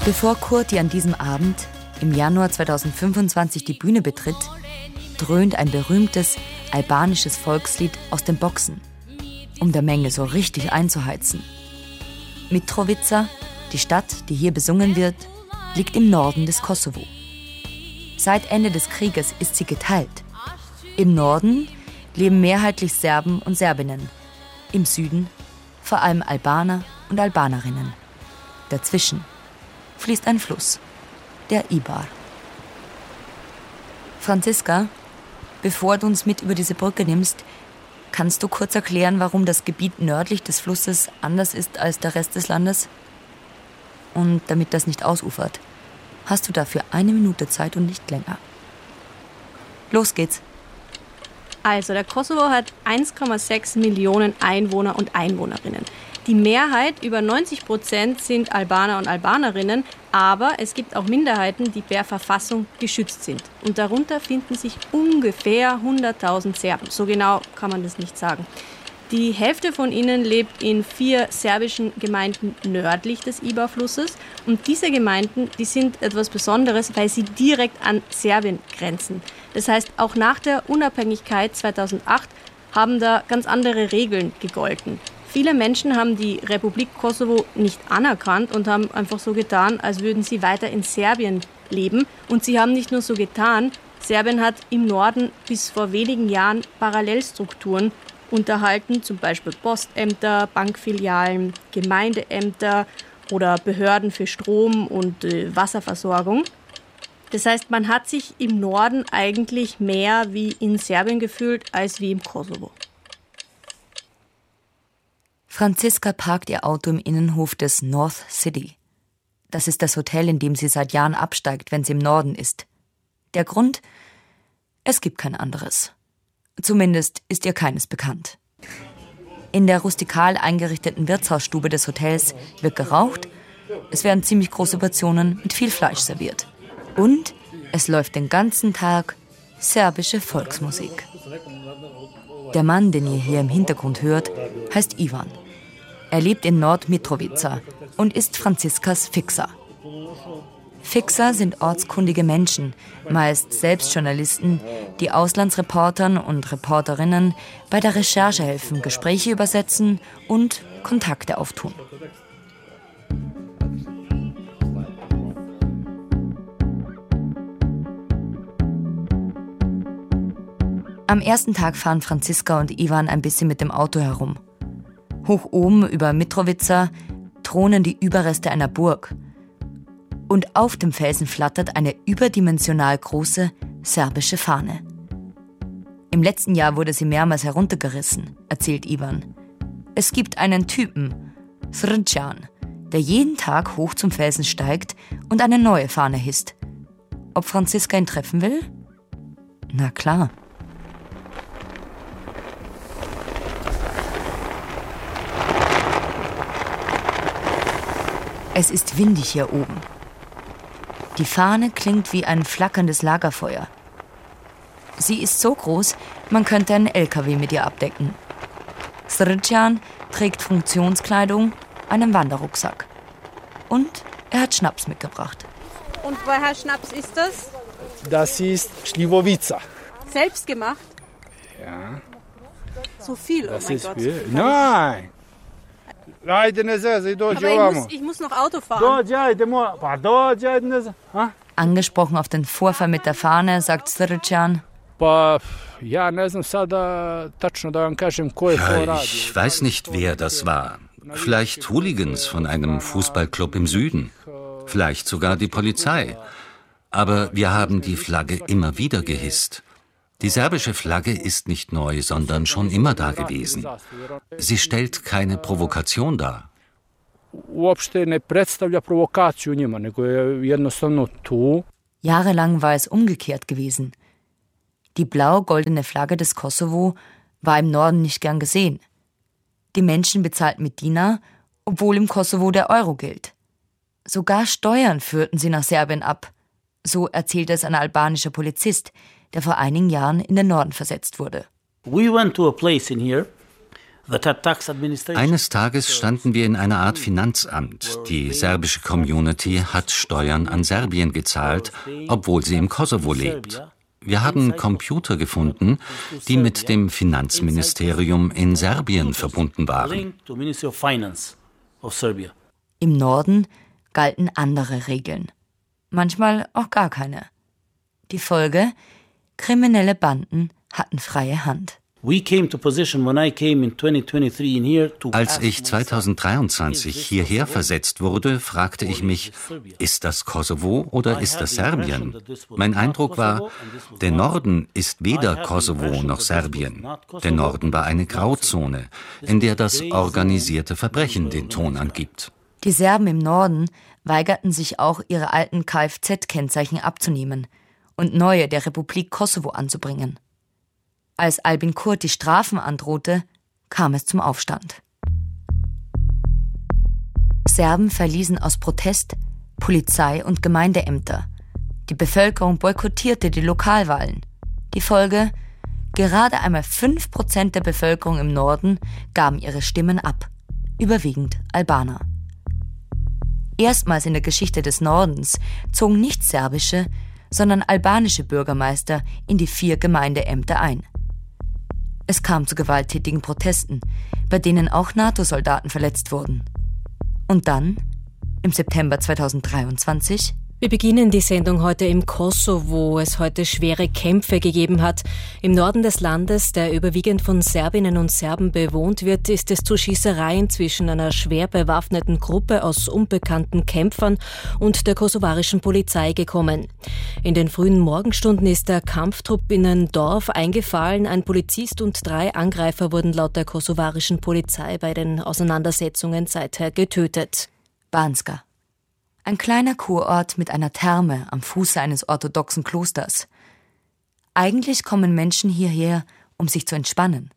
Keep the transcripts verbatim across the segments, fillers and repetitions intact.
Bevor Kurti an diesem Abend im Januar zweitausendfünfundzwanzig die Bühne betritt, dröhnt ein berühmtes albanisches Volkslied aus den Boxen, um der Menge so richtig einzuheizen. Mitrovica, die Stadt, die hier besungen wird, liegt im Norden des Kosovo. Seit Ende des Krieges ist sie geteilt. Im Norden leben mehrheitlich Serben und Serbinnen, im Süden vor allem Albaner und Albanerinnen. Dazwischen fließt ein Fluss, der Ibar. Franziska, bevor du uns mit über diese Brücke nimmst, kannst du kurz erklären, warum das Gebiet nördlich des Flusses anders ist als der Rest des Landes? Und damit das nicht ausufert, hast du dafür eine Minute Zeit und nicht länger. Los geht's. Also, der Kosovo hat eins Komma sechs Millionen Einwohner und Einwohnerinnen. Die Mehrheit, über neunzig Prozent, sind Albaner und Albanerinnen, aber es gibt auch Minderheiten, die per Verfassung geschützt sind. Und darunter finden sich ungefähr hunderttausend Serben. So genau kann man das nicht sagen. Die Hälfte von ihnen lebt in vier serbischen Gemeinden nördlich des Ibar-Flusses. Und diese Gemeinden, die sind etwas Besonderes, weil sie direkt an Serbien grenzen. Das heißt, auch nach der Unabhängigkeit zweitausendacht haben da ganz andere Regeln gegolten. Viele Menschen haben die Republik Kosovo nicht anerkannt und haben einfach so getan, als würden sie weiter in Serbien leben. Und sie haben nicht nur so getan, Serbien hat im Norden bis vor wenigen Jahren Parallelstrukturen unterhalten, zum Beispiel Postämter, Bankfilialen, Gemeindeämter oder Behörden für Strom- und äh, Wasserversorgung. Das heißt, man hat sich im Norden eigentlich mehr wie in Serbien gefühlt als wie im Kosovo. Franziska parkt ihr Auto im Innenhof des North City. Das ist das Hotel, in dem sie seit Jahren absteigt, wenn sie im Norden ist. Der Grund? Es gibt kein anderes. Zumindest ist ihr keines bekannt. In der rustikal eingerichteten Wirtshausstube des Hotels wird geraucht, es werden ziemlich große Portionen mit viel Fleisch serviert. Und es läuft den ganzen Tag serbische Volksmusik. Der Mann, den ihr hier im Hintergrund hört, heißt Ivan. Er lebt in Nord-Mitrovica und ist Franziskas Fixer. Fixer sind ortskundige Menschen, meist selbst Journalisten, die Auslandsreportern und Reporterinnen bei der Recherche helfen, Gespräche übersetzen und Kontakte auftun. Am ersten Tag fahren Franziska und Ivan ein bisschen mit dem Auto herum. Hoch oben über Mitrovica thronen die Überreste einer Burg. Und auf dem Felsen flattert eine überdimensional große serbische Fahne. Im letzten Jahr wurde sie mehrmals heruntergerissen, erzählt Ivan. Es gibt einen Typen, Srđan, der jeden Tag hoch zum Felsen steigt und eine neue Fahne hisst. Ob Franziska ihn treffen will? Na klar. Es ist windig hier oben. Die Fahne klingt wie ein flackerndes Lagerfeuer. Sie ist so groß, man könnte einen L K W mit ihr abdecken. Srđan trägt Funktionskleidung, einen Wanderrucksack. Und er hat Schnaps mitgebracht. Und woher Schnaps ist das? Das ist Šljivovica. Selbst gemacht? Ja. So viel, oh Das mein ist Gott. viel. Nein. Ajde, ne zezaj, dođi Aber ich ovamo. muss, ich muss noch Auto fahren. Dođi, ajde, mo- pa dođi, ajde, ne znam. Ha? Angesprochen auf den Vorfall mit der Fahne, sagt Srđan. Pa, ja ne znam sada tačno da vam kažem ko je to Ja, radio. ich weiß nicht, wer das war. Vielleicht Hooligans von einem Fußballclub im Süden. Vielleicht sogar die Polizei. Aber wir haben die Flagge immer wieder gehisst. Die serbische Flagge ist nicht neu, sondern schon immer da gewesen. Sie stellt keine Provokation dar. Uopšte ne predstavlja provokaciju njima, nego je jednostavno tu. Jahrelang war es umgekehrt gewesen. Die blau-goldene Flagge des Kosovo war im Norden nicht gern gesehen. Die Menschen bezahlten mit Dinar, obwohl im Kosovo der Euro gilt. Sogar Steuern führten sie nach Serbien ab. So erzählte es ein albanischer Polizist, der vor einigen Jahren in den Norden versetzt wurde. We went to a place in here Eines Tages standen wir in einer Art Finanzamt. Die serbische Community hat Steuern an Serbien gezahlt, obwohl sie im Kosovo lebt. Wir haben Computer gefunden, die mit dem Finanzministerium in Serbien verbunden waren. Im Norden galten andere Regeln. Manchmal auch gar keine. Die Folge: kriminelle Banden hatten freie Hand. Als ich zweitausenddreiundzwanzig hierher versetzt wurde, fragte ich mich, ist das Kosovo oder ist das Serbien? Mein Eindruck war, der Norden ist weder Kosovo noch Serbien. Der Norden war eine Grauzone, in der das organisierte Verbrechen den Ton angibt. Die Serben im Norden weigerten sich auch, ihre alten Kfz-Kennzeichen abzunehmen und neue der Republik Kosovo anzubringen. Als Albin Kurti Strafen androhte, kam es zum Aufstand. Serben verließen aus Protest Polizei und Gemeindeämter. Die Bevölkerung boykottierte die Lokalwahlen. Die Folge: gerade einmal fünf Prozent der Bevölkerung im Norden gaben ihre Stimmen ab, überwiegend Albaner. Erstmals in der Geschichte des Nordens zogen nicht serbische, sondern albanische Bürgermeister in die vier Gemeindeämter ein. Es kam zu gewalttätigen Protesten, bei denen auch NATO-Soldaten verletzt wurden. Und dann, im September zweitausenddreiundzwanzig... Wir beginnen die Sendung heute im Kosovo, wo es heute schwere Kämpfe gegeben hat. Im Norden des Landes, der überwiegend von Serbinnen und Serben bewohnt wird, ist es zu Schießereien zwischen einer schwer bewaffneten Gruppe aus unbekannten Kämpfern und der kosovarischen Polizei gekommen. In den frühen Morgenstunden ist der Kampftrupp in ein Dorf eingefallen. Ein Polizist und drei Angreifer wurden laut der kosovarischen Polizei bei den Auseinandersetzungen seither getötet. Banska. Ein kleiner Kurort mit einer Therme am Fuße eines orthodoxen Klosters. Eigentlich kommen Menschen hierher, um sich zu entspannen.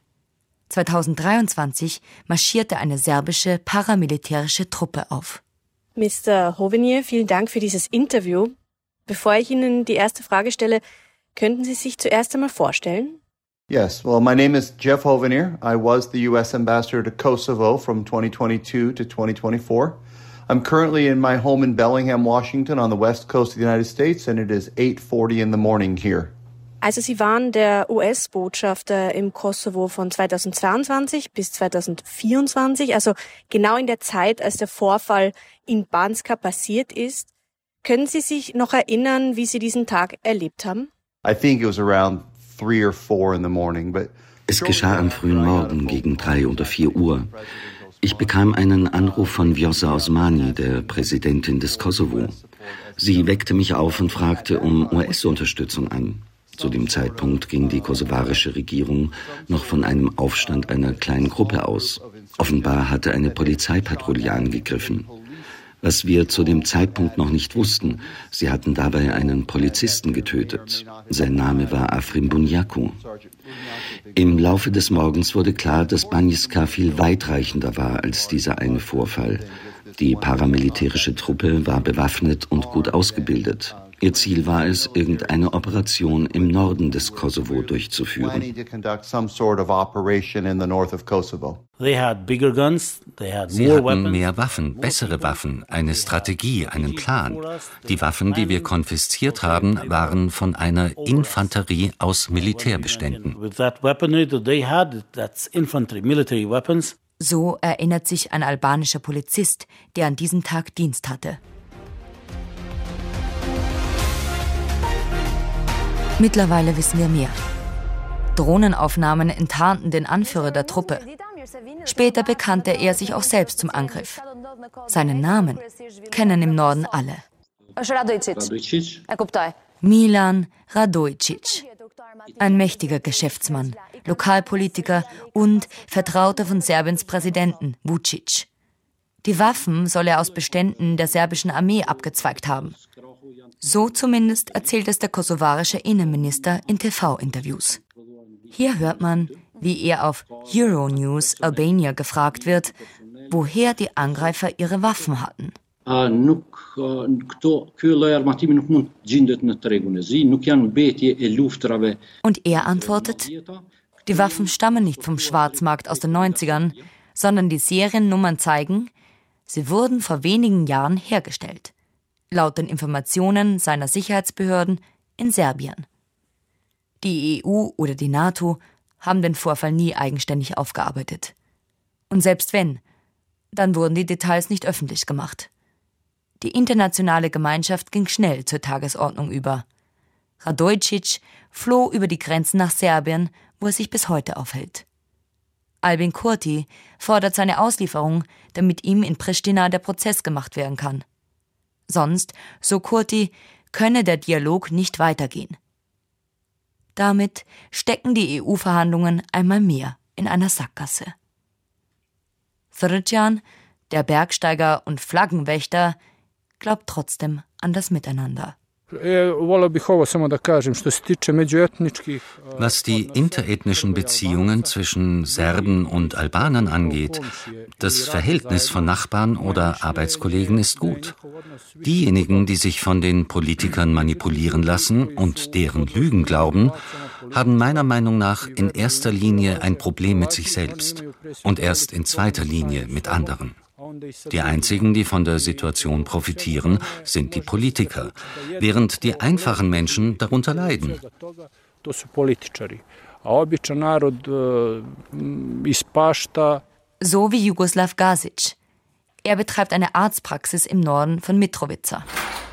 zweitausenddreiundzwanzig marschierte eine serbische paramilitärische Truppe auf. Mister Hovenier, vielen Dank für dieses Interview. Bevor ich Ihnen die erste Frage stelle, könnten Sie sich zuerst einmal vorstellen? Yes, well, my name is Jeff Hovenier. I was the U S Ambassador to Kosovo from twenty twenty-two to twenty twenty-four. I'm currently in my home in Bellingham, Washington, on the west coast of the United States, and it is eight forty in the morning here. Also Sie waren der U S-Botschafter im Kosovo von zweitausendzweiundzwanzig bis zweitausendvierundzwanzig, also genau in der Zeit, als der Vorfall in Banska passiert ist. Können Sie sich noch erinnern, wie Sie diesen Tag erlebt haben? I think it was around three or four in the morning, but es geschah am frühen Morgen gegen drei oder vier Uhr. Ich bekam einen Anruf von Vjosa Osmani, der Präsidentin des Kosovo. Sie weckte mich auf und fragte um U S-Unterstützung an. Zu dem Zeitpunkt ging die kosovarische Regierung noch von einem Aufstand einer kleinen Gruppe aus. Offenbar hatte eine Polizeipatrouille angegriffen. Was wir zu dem Zeitpunkt noch nicht wussten, sie hatten dabei einen Polizisten getötet. Sein Name war Afrim Bunyaku. Im Laufe des Morgens wurde klar, dass Banjiska viel weitreichender war als dieser eine Vorfall. Die paramilitärische Truppe war bewaffnet und gut ausgebildet. Ihr Ziel war es, irgendeine Operation im Norden des Kosovo durchzuführen. Sie hatten mehr Waffen, bessere Waffen, eine Strategie, einen Plan. Die Waffen, die wir konfisziert haben, waren von einer Infanterie aus Militärbeständen. So erinnert sich ein albanischer Polizist, der an diesem Tag Dienst hatte. Mittlerweile wissen wir mehr. Drohnenaufnahmen enttarnten den Anführer der Truppe. Später bekannte er sich auch selbst zum Angriff. Seinen Namen kennen im Norden alle. Milan Radojcic. Ein mächtiger Geschäftsmann, Lokalpolitiker und Vertrauter von Serbiens Präsidenten Vučić. Die Waffen soll er aus Beständen der serbischen Armee abgezweigt haben. So zumindest erzählt es der kosovarische Innenminister in T V-Interviews. Hier hört man, wie er auf Euronews Albania gefragt wird, woher die Angreifer ihre Waffen hatten. Und er antwortet, Die Waffen stammen nicht vom Schwarzmarkt aus den neunzigern, sondern die Seriennummern zeigen, sie wurden vor wenigen Jahren hergestellt. Laut den Informationen seiner Sicherheitsbehörden in Serbien. Die E U oder die NATO haben den Vorfall nie eigenständig aufgearbeitet. Und selbst wenn, dann wurden die Details nicht öffentlich gemacht. Die internationale Gemeinschaft ging schnell zur Tagesordnung über. Radojcic floh über die Grenzen nach Serbien, wo er sich bis heute aufhält. Albin Kurti fordert seine Auslieferung, damit ihm in Pristina der Prozess gemacht werden kann. Sonst, so Kurti, könne der Dialog nicht weitergehen. Damit stecken die E U-Verhandlungen einmal mehr in einer Sackgasse. Srdjan, der Bergsteiger und Flaggenwächter, glaubt trotzdem an das Miteinander. Was die interethnischen Beziehungen zwischen Serben und Albanern angeht, das Verhältnis von Nachbarn oder Arbeitskollegen ist gut. Diejenigen, die sich von den Politikern manipulieren lassen und deren Lügen glauben, haben meiner Meinung nach in erster Linie ein Problem mit sich selbst und erst in zweiter Linie mit anderen. Die einzigen, die von der Situation profitieren, sind die Politiker, während die einfachen Menschen darunter leiden. So wie Jugoslav Gasic. Er betreibt eine Arztpraxis im Norden von Mitrovica.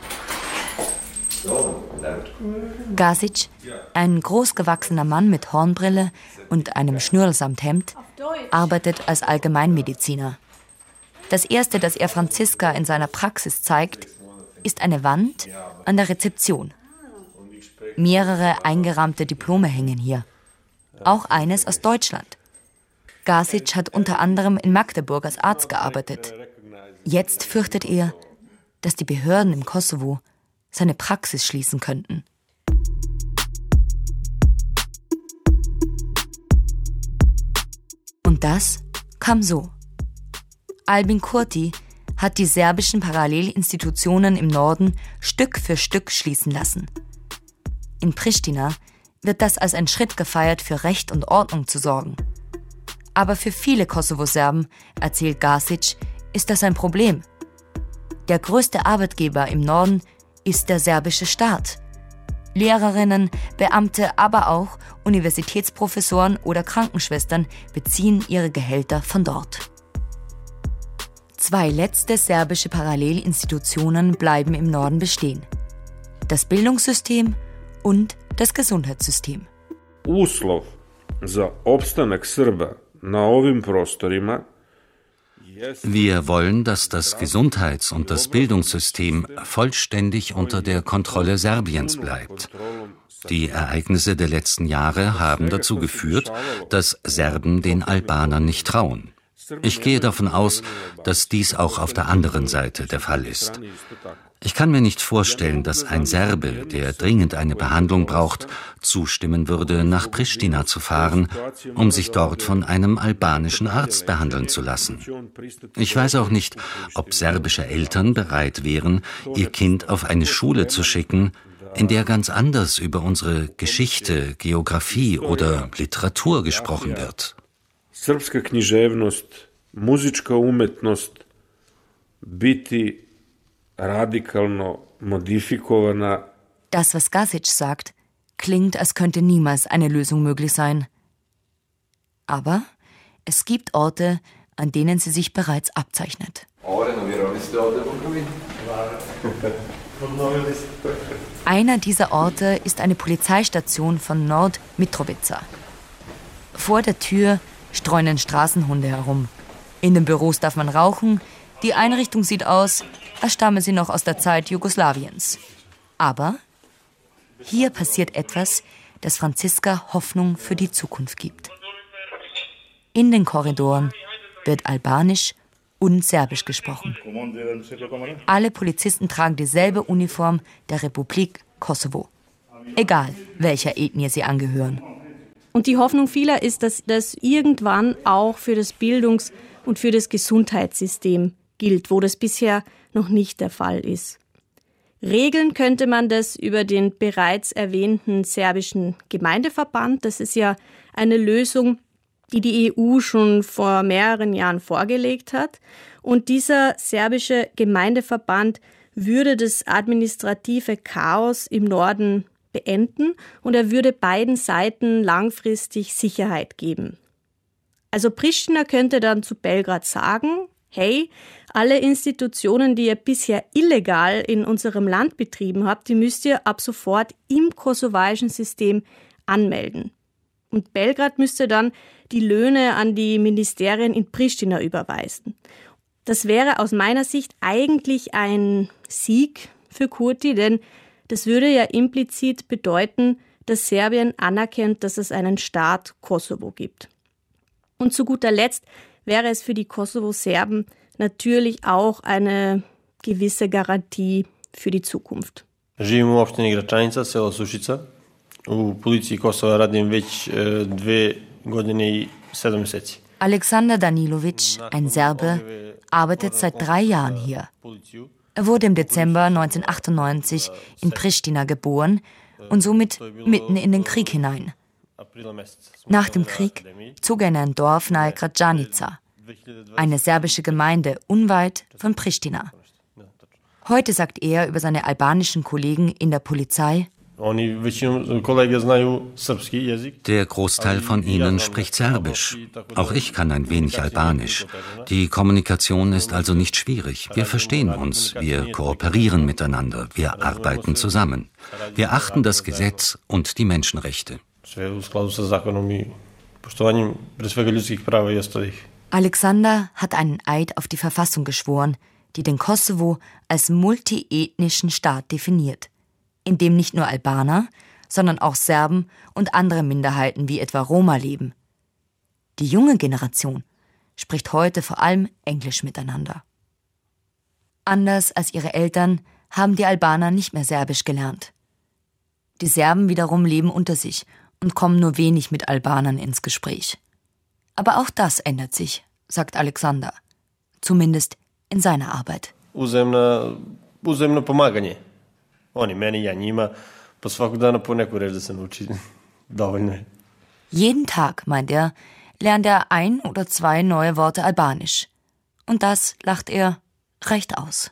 Gasic, ein großgewachsener Mann mit Hornbrille und einem Schnürlsamthemd, arbeitet als Allgemeinmediziner. Das erste, das er Franziska in seiner Praxis zeigt, ist eine Wand an der Rezeption. Mehrere eingerahmte Diplome hängen hier. Auch eines aus Deutschland. Gasic hat unter anderem in Magdeburg als Arzt gearbeitet. Jetzt fürchtet er, dass die Behörden im Kosovo seine Praxis schließen könnten. Und das kam so. Albin Kurti hat die serbischen Parallelinstitutionen im Norden Stück für Stück schließen lassen. In Pristina wird das als ein Schritt gefeiert, für Recht und Ordnung zu sorgen. Aber für viele Kosovo-Serben, erzählt Gasic, ist das ein Problem. Der größte Arbeitgeber im Norden ist der serbische Staat. Lehrerinnen, Beamte, aber auch Universitätsprofessoren oder Krankenschwestern beziehen ihre Gehälter von dort. Zwei letzte serbische Parallelinstitutionen bleiben im Norden bestehen. Das Bildungssystem und das Gesundheitssystem. Uslov za opstanak Srba na ovim prostorima. Wir wollen, dass das Gesundheits- und das Bildungssystem vollständig unter der Kontrolle Serbiens bleibt. Die Ereignisse der letzten Jahre haben dazu geführt, dass Serben den Albanern nicht trauen. Ich gehe davon aus, dass dies auch auf der anderen Seite der Fall ist. Ich kann mir nicht vorstellen, dass ein Serbe, der dringend eine Behandlung braucht, zustimmen würde, nach Pristina zu fahren, um sich dort von einem albanischen Arzt behandeln zu lassen. Ich weiß auch nicht, ob serbische Eltern bereit wären, ihr Kind auf eine Schule zu schicken, in der ganz anders über unsere Geschichte, Geografie oder Literatur gesprochen wird. Srpska književnost, muzička umetnost biti radikalno modifikovana. Das, was Gasic sagt, klingt, als könnte niemals eine Lösung möglich sein. Aber es gibt Orte, an denen sie sich bereits abzeichnet. Einer dieser Orte ist eine Polizeistation von Nord-Mitrovica. Vor der Tür streunen Straßenhunde herum. In den Büros darf man rauchen. Die Einrichtung sieht aus, als stamme sie noch aus der Zeit Jugoslawiens. Aber hier passiert etwas, das Franziska Hoffnung für die Zukunft gibt. In den Korridoren wird Albanisch und Serbisch gesprochen. Alle Polizisten tragen dieselbe Uniform der Republik Kosovo. Egal, welcher Ethnie sie angehören. Und die Hoffnung vieler ist, dass das irgendwann auch für das Bildungs- und für das Gesundheitssystem gilt, wo das bisher noch nicht der Fall ist. Regeln könnte man das über den bereits erwähnten serbischen Gemeindeverband. Das ist ja eine Lösung, die die E U schon vor mehreren Jahren vorgelegt hat. Und dieser serbische Gemeindeverband würde das administrative Chaos im Norden beenden und er würde beiden Seiten langfristig Sicherheit geben. Also Pristina könnte dann zu Belgrad sagen, hey, alle Institutionen, die ihr bisher illegal in unserem Land betrieben habt, die müsst ihr ab sofort im kosovarischen System anmelden. Und Belgrad müsste dann die Löhne an die Ministerien in Pristina überweisen. Das wäre aus meiner Sicht eigentlich ein Sieg für Kurti, denn das würde ja implizit bedeuten, dass Serbien anerkennt, dass es einen Staat Kosovo gibt. Und zu guter Letzt wäre es für die Kosovo-Serben natürlich auch eine gewisse Garantie für die Zukunft. Živim u opštini Gračanica, selo Sušica. U policiji Kosova radim već dve godine i sedam meseci. Alexander Danilovic, ein Serbe, arbeitet seit drei Jahren hier. Er wurde im Dezember neunzehnhundertachtundneunzig in Pristina geboren und somit mitten in den Krieg hinein. Nach dem Krieg zog er in ein Dorf nahe Gračanica, eine serbische Gemeinde unweit von Pristina. Heute sagt er über seine albanischen Kollegen in der Polizei: Der Großteil von ihnen spricht Serbisch. Auch ich kann ein wenig Albanisch. Die Kommunikation ist also nicht schwierig. Wir verstehen uns, wir kooperieren miteinander, wir arbeiten zusammen. Wir achten das Gesetz und die Menschenrechte. Alexander hat einen Eid auf die Verfassung geschworen, die den Kosovo als multiethnischen Staat definiert, in dem nicht nur Albaner, sondern auch Serben und andere Minderheiten wie etwa Roma leben. Die junge Generation spricht heute vor allem Englisch miteinander. Anders als ihre Eltern haben die Albaner nicht mehr Serbisch gelernt. Die Serben wiederum leben unter sich und kommen nur wenig mit Albanern ins Gespräch. Aber auch das ändert sich, sagt Alexander. Zumindest in seiner Arbeit. Uzemno, uzemno pomaganje. Oni meni, ja njima, pa svakog dana po neku reč da se nauči. Dovoljno je. Jeden Tag, meint er, lernt er ein oder zwei neue Worte Albanisch. Und das, lacht er, reicht aus.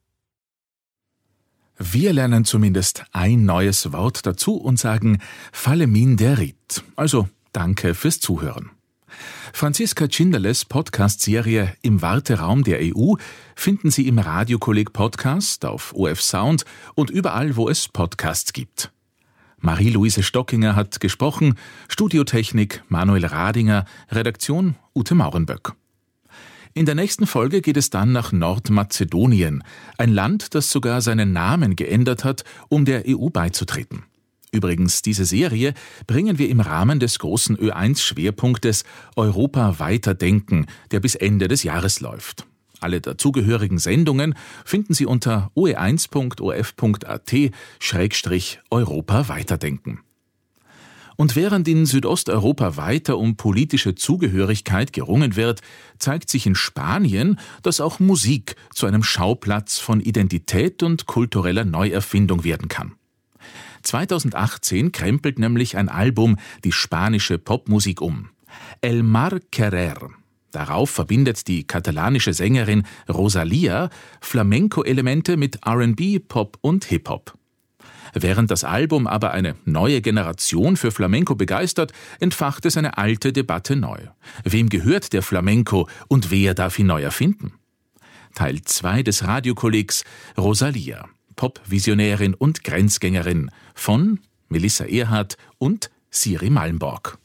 Wir lernen zumindest ein neues Wort dazu und sagen Faleminderit. Also danke fürs Zuhören. Franziska Tschinderles Podcast-Serie Im Warteraum der E U finden Sie im Radiokolleg-Podcast, auf O F Sound und überall, wo es Podcasts gibt. Marie-Louise Stockinger hat gesprochen, Studiotechnik Manuel Radinger, Redaktion Ute Maurenböck. In der nächsten Folge geht es dann nach Nordmazedonien, ein Land, das sogar seinen Namen geändert hat, um der E U beizutreten. Übrigens, diese Serie bringen wir im Rahmen des großen Ö eins Schwerpunktes Europa weiterdenken, der bis Ende des Jahres läuft. Alle dazugehörigen Sendungen finden Sie unter o e eins punkt o f punkt a t Schrägstrich Europa weiterdenken. Und während in Südosteuropa weiter um politische Zugehörigkeit gerungen wird, zeigt sich in Spanien, dass auch Musik zu einem Schauplatz von Identität und kultureller Neuerfindung werden kann. zweitausendachtzehn krempelt nämlich ein Album die spanische Popmusik um. El Mar Querer. Darauf verbindet die katalanische Sängerin Rosalía Flamenco-Elemente mit R and B, Pop und Hip-Hop. Während das Album aber eine neue Generation für Flamenco begeistert, entfacht es eine alte Debatte neu. Wem gehört der Flamenco und wer darf ihn neu erfinden? Teil zwei des Radiokollegs Rosalía, Pop-Visionärin und Grenzgängerin von Melissa Erhardt und Siri Malmborg.